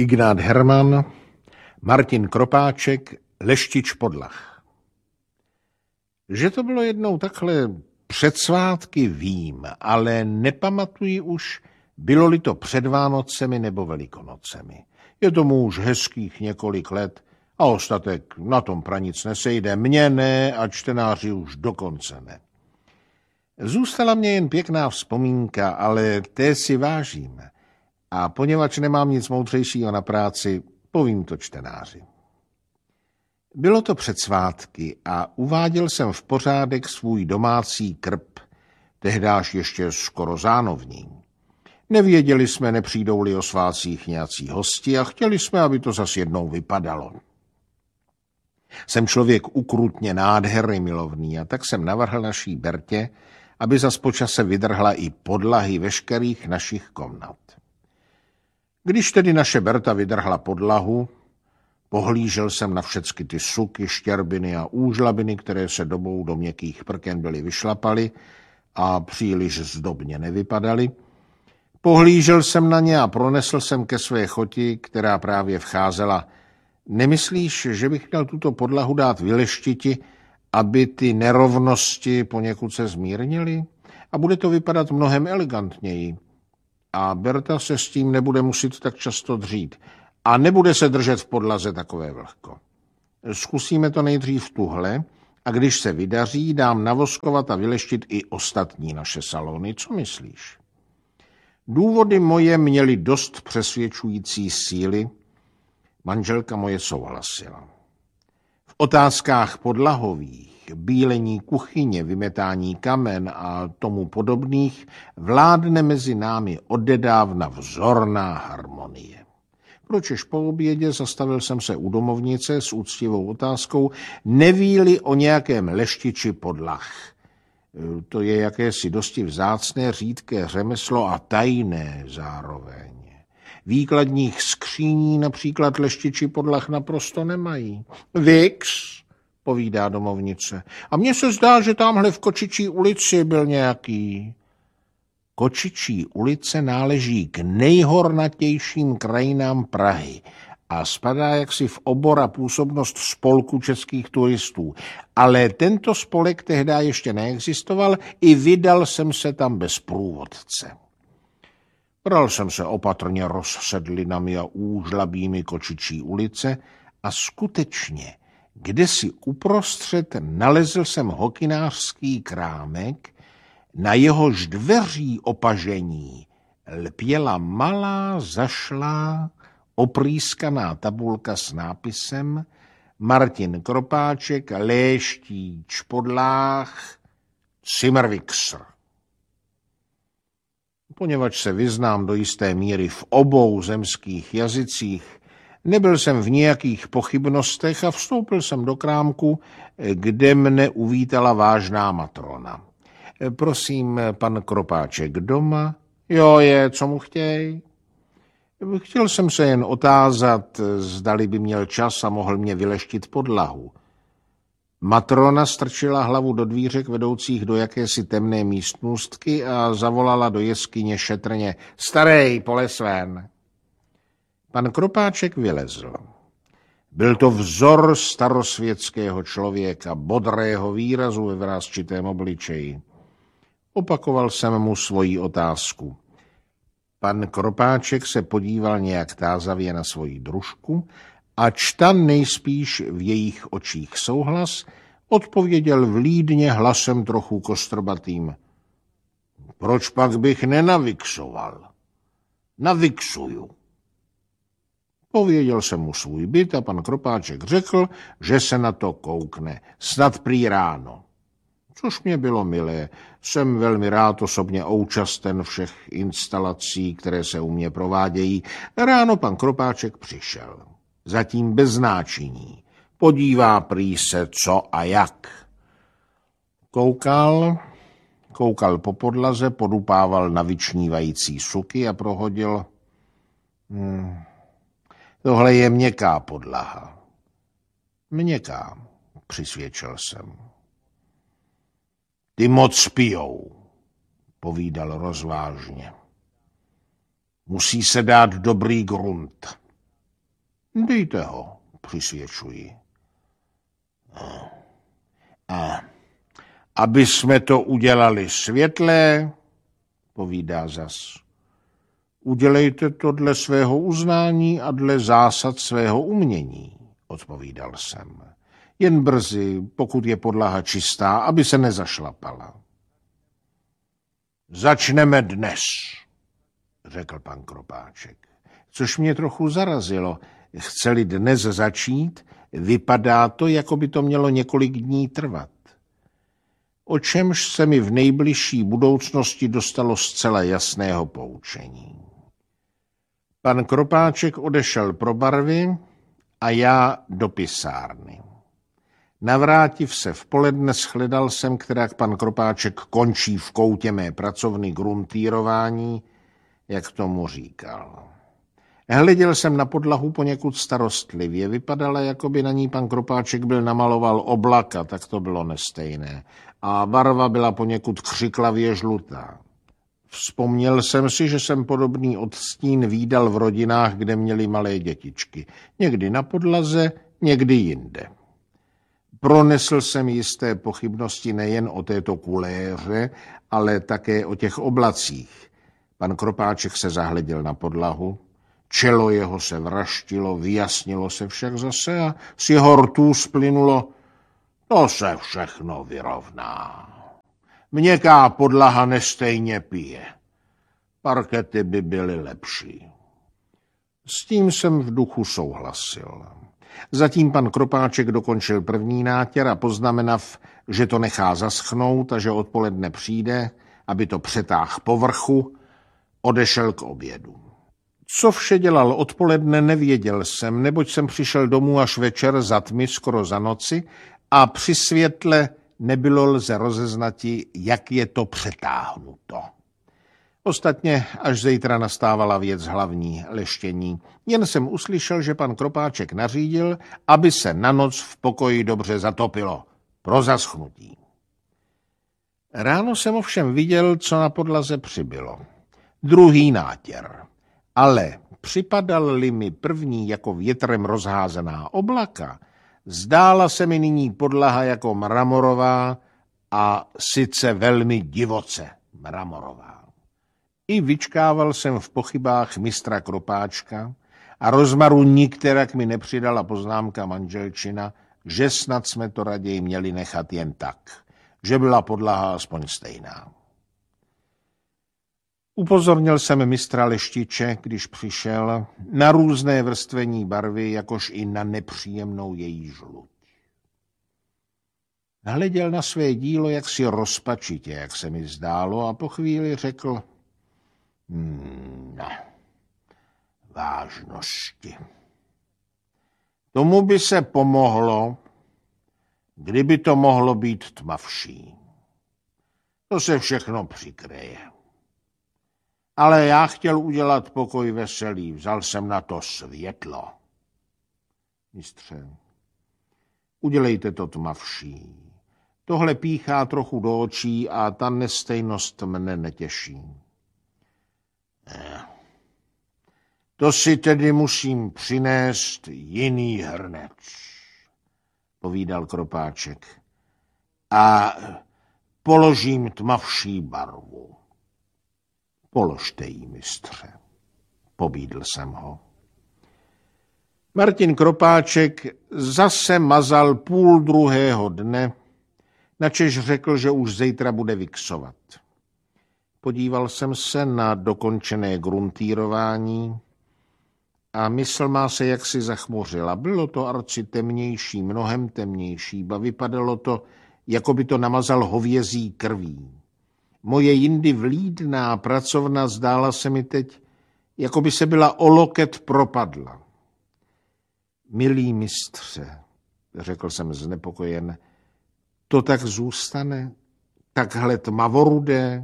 Ignác Herman, Martin Kropáček, Leštič Podlach. Že to bylo jednou takhle před svátky vím, ale nepamatuji už, bylo-li to před Vánocemi nebo Velikonocemi. Je tomu už hezkých několik let a ostatek na tom pranic nesejde. Mně ne a čtenáři už dokonce ne. Zůstala mě jen pěkná vzpomínka, ale té si vážím. A poněvadž nemám nic moudřejšího na práci, povím to čtenáři. Bylo to před svátky a uváděl jsem v pořádek svůj domácí krb, tehdáž ještě skoro zánovní. Nevěděli jsme, nepřijdou-li o svátcích nějací hosti a chtěli jsme, aby to zas jednou vypadalo. Jsem člověk ukrutně nádherný milovný a tak jsem navrhl naší Bertě, aby zas počase vydrhla i podlahy veškerých našich komnat. Když tedy naše Berta vydrhla podlahu, pohlížel jsem na všecky ty suky, štěrbiny a úžlabiny, které se dobou do měkkých prken byly vyšlapaly a příliš zdobně nevypadaly. Pohlížel jsem na ně a pronesl jsem ke své choti, která právě vcházela. Nemyslíš, že bych měl tuto podlahu dát vyleštiti, aby ty nerovnosti poněkud se zmírnily? A bude to vypadat mnohem elegantněji. A Berta se s tím nebude muset tak často dřít. A nebude se držet v podlaze takové vlhko. Zkusíme to nejdřív tuhle a když se vydaří, dám navoskovat a vyleštit i ostatní naše salony. Co myslíš? Důvody moje měly dost přesvědčující síly. Manželka moje souhlasila. V otázkách podlahových, bílení kuchyně, vymetání kamen a tomu podobných vládne mezi námi odedávna vzorná harmonie. Pročež po obědě zastavil jsem se u domovnice s úctivou otázkou, neví-li o nějakém leštiči podlah. To je jakési dosti vzácné, řídké řemeslo a tajné zároveň. Výkladních skříní například leštiči podlah naprosto nemají. Vix, povídá domovnice. A mně se zdá, že tamhle v Kočičí ulici byl nějaký. Kočičí ulice náleží k nejhornatějším krajinám Prahy a spadá jaksi v obor a působnost spolku českých turistů. Ale tento spolek tehdy ještě neexistoval, i vydal jsem se tam bez průvodce. Bral jsem se opatrně rozsedlinami a úžlabými Kočičí ulice a skutečně, kdesi uprostřed nalezl jsem hokynářský krámek, na jehož dveří opažení lpěla malá, zašlá, oprýskaná tabulka s nápisem Martin Kropáček, Léštíč Podlách, Zimmerwixer. Poněvadž se vyznám do jisté míry v obou zemských jazycích, nebyl jsem v nějakých pochybnostech a vstoupil jsem do krámku, kde mne uvítala vážná matrona. Prosím, pan Kropáček doma? Jo, je, co mu chtěj? Chtěl jsem se jen otázat, zdali by měl čas a mohl mě vyleštit podlahu. Matrona strčila hlavu do dvířek vedoucích do jakési temné místnostky a zavolala do jeskyně šetrně. Starej, poles ven. Pan Kropáček vylezl. Byl to vzor starosvětského člověka, bodrého výrazu ve vrásčitém obličeji. Opakoval jsem mu svoji otázku. Pan Kropáček se podíval nějak tázavě na svoji družku, ač ta nejspíš v jejich očích souhlas, odpověděl vlídně hlasem trochu kostrbatým. Proč pak bych nenavixoval? Navixuju. Pověděl jsem mu svůj byt a pan Kropáček řekl, že se na to koukne, snad prý ráno. Což mě bylo milé. Jsem velmi rád osobně účasten všech instalací, které se u mě provádějí. Ráno pan Kropáček přišel. Zatím bez značení. Podívá prý se co a jak. Koukal po podlaze, podupával na vyčnívající suky a prohodil. Tohle je měkká podlaha. Měkká, přisvědčil jsem. Ty moc pijou, povídal rozvážně. Musí se dát dobrý grunt. Dejte ho, přisvědčuji. A aby jsme to udělali světlé, povídá zas. Udělejte to dle svého uznání a dle zásad svého umění, odpovídal jsem. Jen brzy, pokud je podlaha čistá, aby se nezašlapala. Začneme dnes, řekl pan Kropáček, což mě trochu zarazilo. Chce-li dnes začít, vypadá to, jako by to mělo několik dní trvat. O čemž se mi v nejbližší budoucnosti dostalo zcela jasného poučení. Pan Kropáček odešel pro barvy a já do pisárny. Navrátiv se v poledne shledal jsem, kterak pan Kropáček končí v koutě mé pracovny gruntýrování, jak tomu říkal. Hleděl jsem na podlahu poněkud starostlivě. Vypadala, jako by na ní pan Kropáček byl namaloval oblaka, tak to bylo nestejné. A barva byla poněkud křiklavě žlutá. Vzpomněl jsem si, že jsem podobný odstín vídal v rodinách, kde měli malé dětičky. Někdy na podlaze, někdy jinde. Pronesl jsem jisté pochybnosti nejen o této kuléře, ale také o těch oblacích. Pan Kropáček se zahleděl na podlahu. Čelo jeho se vraštilo, vyjasnilo se však zase a z jeho rtů splynulo: to se všechno vyrovná. Měkká podlaha nestejně pije. Parkety by byly lepší. S tím jsem v duchu souhlasil. Zatím pan Kropáček dokončil první nátěr a poznamenav, že to nechá zaschnout a že odpoledne přijde, aby to přetáhl po vrchu, odešel k obědu. Co vše dělal odpoledne, nevěděl jsem, neboť jsem přišel domů až večer za tmy, skoro za noci, a při světle nebylo lze rozeznati, jak je to přetáhnuto. Ostatně až zítra nastávala věc hlavní, leštění. Jen jsem uslyšel, že pan Kropáček nařídil, aby se na noc v pokoji dobře zatopilo, pro zaschnutí. Ráno jsem ovšem viděl, co na podlaze přibylo. Druhý nátěr. Ale připadal-li mi první jako větrem rozházená oblaka, zdála se mi nyní podlaha jako mramorová a sice velmi divoce mramorová. I vyčkával jsem v pochybách mistra Kropáčka a rozmaru nikterak mi nepřidala poznámka manželčina, že snad jsme to raději měli nechat jen tak, že byla podlaha aspoň stejná. Upozornil jsem mistra Leštiče, když přišel, na různé vrstvení barvy, jakož i na nepříjemnou její žluť. Hleděl na své dílo jaksi rozpačitě, jak se mi zdálo, a po chvíli řekl: vážnosti. Tomu by se pomohlo, kdyby to mohlo být tmavší. To se všechno přikryje. Ale já chtěl udělat pokoj veselý, vzal jsem na to světlo. Mistře, udělejte to tmavší. Tohle píchá trochu do očí a ta nestejnost mne netěší. To si tedy musím přinést jiný hrnec, povídal Kropáček, a položím tmavší barvu. Položte ji, mistře, pobídl jsem ho. Martin Kropáček zase mazal 1:30 dne, načež řekl, že už zítra bude viksovat. Podíval jsem se na dokončené gruntýrování a mysl má se jaksi zachmuřila. Bylo to arci temnější, mnohem temnější, ba vypadalo to, jako by to namazal hovězí krví. Moje jindy vlídná pracovna zdála se mi teď, jako by se byla o loket propadla. Milý mistře, řekl jsem znepokojen, to tak zůstane, takhle tmavorudé?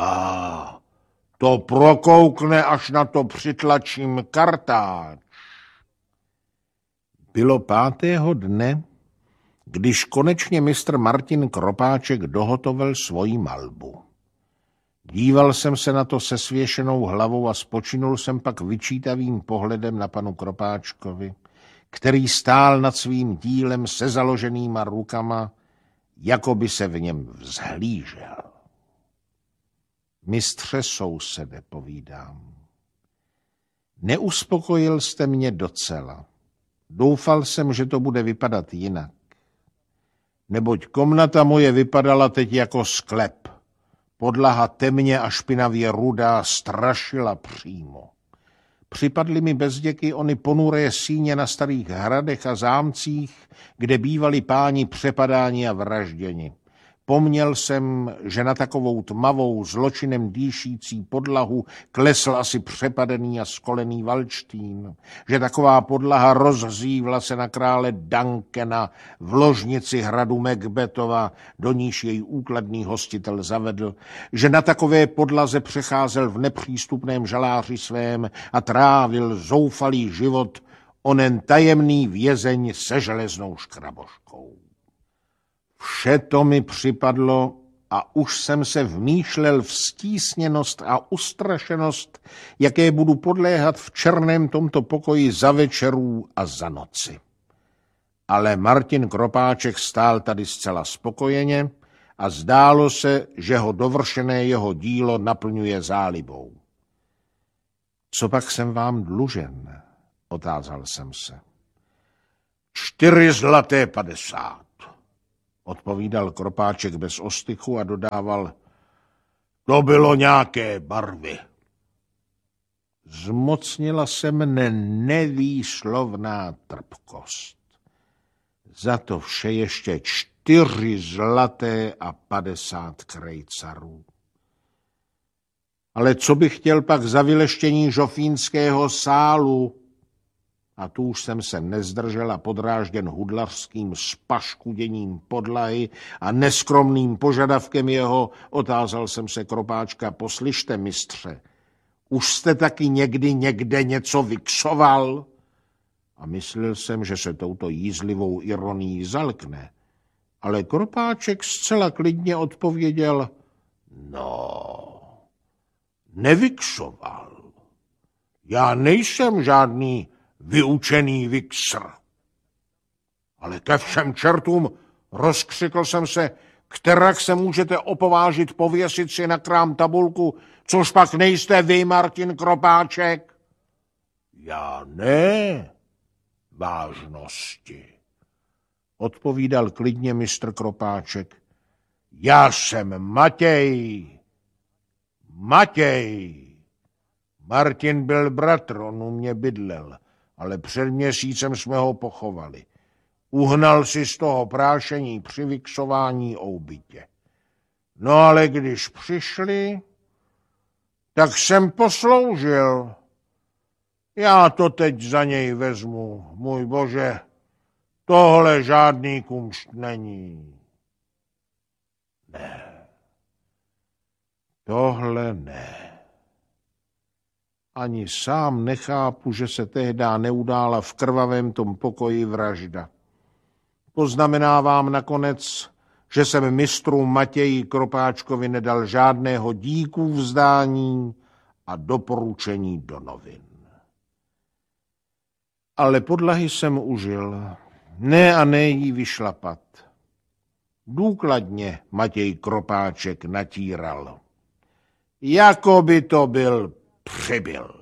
To prokoukne, až na to přitlačím kartáč. Bylo 5. dne, když konečně mistr Martin Kropáček dohotovil svoji malbu. Díval jsem se na to se svěšenou hlavou a spočinul jsem pak vyčítavým pohledem na panu Kropáčkovi. který stál nad svým dílem se založenýma rukama, jako by se v něm vzhlížel. Mistře sousede, povídám. Neuspokojil jste mě docela. Doufal jsem, že to bude vypadat jinak. Neboť komnata moje vypadala teď jako sklep. Podlaha temně a špinavě rudá strašila přímo. Připadly mi bezděky ony ponuré síně na starých hradech a zámcích, kde bývali páni přepadáni a vražděni. Pomněl jsem, že na takovou tmavou, zločinem dýšící podlahu klesl asi přepadený a skolený Valčtín, že taková podlaha rozhřívla se na krále Duncana v ložnici hradu Macbethova, do níž jej úkladný hostitel zavedl, že na takové podlaze přecházel v nepřístupném žaláři svém a trávil zoufalý život onen tajemný vězeň se železnou škraboškou. Vše to mi připadlo a už jsem se vmýšlel v stísněnost a ustrašenost, jaké budu podléhat v černém tomto pokoji za večerů a za noci. Ale Martin Kropáček stál tady zcela spokojeně a zdálo se, že ho dovršené jeho dílo naplňuje zálibou. Co pak jsem vám dlužen? Otázal jsem se. 4,50 zł. Odpovídal Kropáček bez ostychu a dodával, to bylo nějaké barvy. Zmocnila se mne nevýslovná trpkost. Za to vše ještě 4,50 krejcarů. Ale co bych chtěl pak za vyleštění žofínského sálu? A tu už jsem se nezdržel a podrážděn hudlařským spaškuděním podlahy a neskromným požadavkem jeho, otázal jsem se Kropáčka, poslyšte, mistře, už jste taky někdy někde něco vyksoval? A myslel jsem, že se touto jízlivou ironií zalkne. Ale Kropáček zcela klidně odpověděl, no, nevyksoval. Já nejsem žádný vyučený viksr. Ale ke všem čertům, rozkřikl jsem se, kterak se můžete opovážit pověsit si na krám tabulku, což pak nejste vy, Martin Kropáček? Já ne, vážnosti, odpovídal klidně mistr Kropáček. Já jsem Matěj. Martin byl bratr, on u mě bydlel, ale před měsícem jsme ho pochovali. Uhnal si z toho prášení při vyksování oubytě. No ale když přišli, tak jsem posloužil. Já to teď za něj vezmu, můj bože, tohle žádný kumšt není. Ne, tohle ne. Ani sám nechápu, že se tehdá neudála v krvavém tom pokoji vražda. Poznamenávám nakonec, že jsem mistru Matěji Kropáčkovi nedal žádného díku vzdání a doporučení do novin. Ale podlahy jsem užil, ne a ne jí vyšlapat. Důkladně Matěj Kropáček natíral. Jako by to byl přibyl.